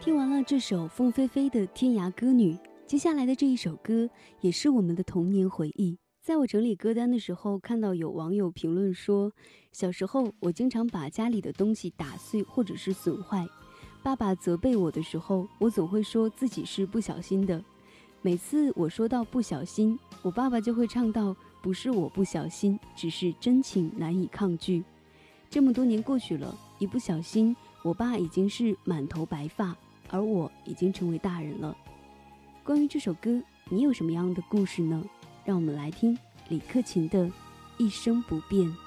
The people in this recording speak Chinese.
听完了这首凤飞飞的《天涯歌女》，接下来的这一首歌也是我们的童年回忆。在我整理歌单的时候，看到有网友评论说，小时候我经常把家里的东西打碎或者是损坏，爸爸责备我的时候，我总会说自己是不小心的。每次我说到不小心，我爸爸就会唱到，不是我不小心，只是真情难以抗拒。这么多年过去了，一不小心，我爸已经是满头白发，而我已经成为大人了。关于这首歌，你有什么样的故事呢？让我们来听李克勤的《一生不变》。